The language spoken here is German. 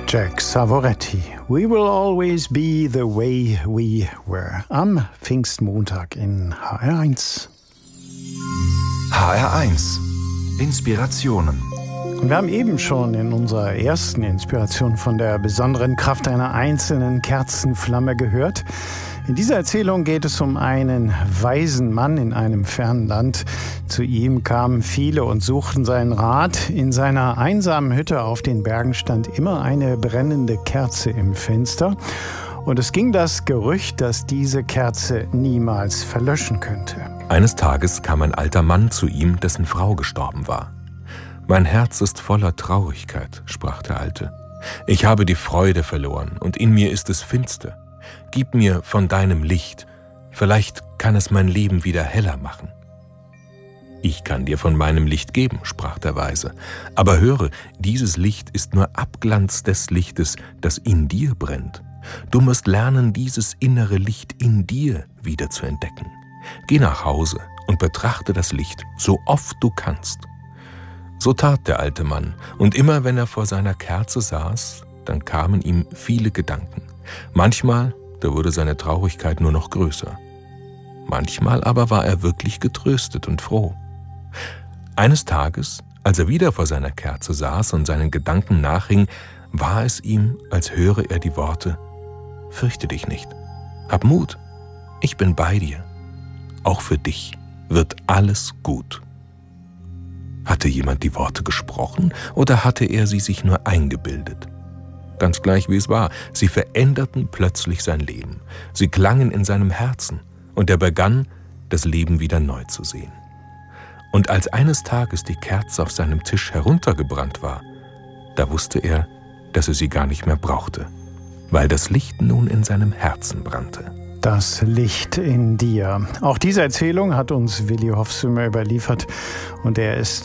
Jack Savoretti. We will always be the way we were. Am Pfingstmontag in HR1. HR1. Inspirationen. Und wir haben eben schon in unserer ersten Inspiration von der besonderen Kraft einer einzelnen Kerzenflamme gehört. In dieser Erzählung geht es um einen weisen Mann in einem fernen Land. Zu ihm kamen viele und suchten seinen Rat. In seiner einsamen Hütte auf den Bergen stand immer eine brennende Kerze im Fenster. Und es ging das Gerücht, dass diese Kerze niemals verlöschen könnte. Eines Tages kam ein alter Mann zu ihm, dessen Frau gestorben war. »Mein Herz ist voller Traurigkeit«, sprach der Alte. »Ich habe die Freude verloren und in mir ist es finster. Gib mir von deinem Licht, vielleicht kann es mein Leben wieder heller machen.« »Ich kann dir von meinem Licht geben«, sprach der Weise. »Aber höre, dieses Licht ist nur Abglanz des Lichtes, das in dir brennt. Du musst lernen, dieses innere Licht in dir wieder zu entdecken. Geh nach Hause und betrachte das Licht, so oft du kannst.« So tat der alte Mann, und immer wenn er vor seiner Kerze saß, dann kamen ihm viele Gedanken. Manchmal, da wurde seine Traurigkeit nur noch größer. Manchmal aber war er wirklich getröstet und froh. Eines Tages, als er wieder vor seiner Kerze saß und seinen Gedanken nachhing, war es ihm, als höre er die Worte: »Fürchte dich nicht, hab Mut, ich bin bei dir. Auch für dich wird alles gut.« Hatte jemand die Worte gesprochen oder hatte er sie sich nur eingebildet? Ganz gleich wie es war, sie veränderten plötzlich sein Leben. Sie klangen in seinem Herzen und er begann, das Leben wieder neu zu sehen. Und als eines Tages die Kerze auf seinem Tisch heruntergebrannt war, da wusste er, dass er sie gar nicht mehr brauchte, weil das Licht nun in seinem Herzen brannte. Das Licht in dir. Auch diese Erzählung hat uns Willi Hofsümer überliefert und er ist